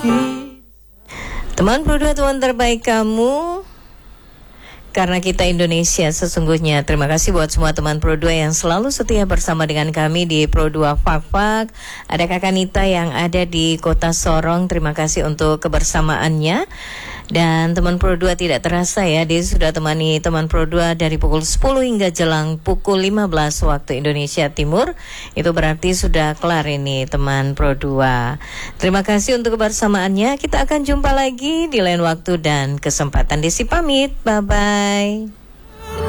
Teman Pro 2, teman terbaik kamu, karena kita Indonesia sesungguhnya. Terima kasih buat semua teman Pro 2 yang selalu setia bersama dengan kami di Pro 2 Fak-Fak. Ada Kakak Nita yang ada di Kota Sorong, terima kasih untuk kebersamaannya. Dan teman Pro 2 tidak terasa ya, dia sudah temani teman Pro 2 dari pukul 10 hingga jelang pukul 15 waktu Indonesia Timur. Itu berarti sudah kelar ini teman Pro 2. Terima kasih untuk kebersamaannya. Kita akan jumpa lagi di lain waktu dan kesempatan. Desi pamit, bye-bye.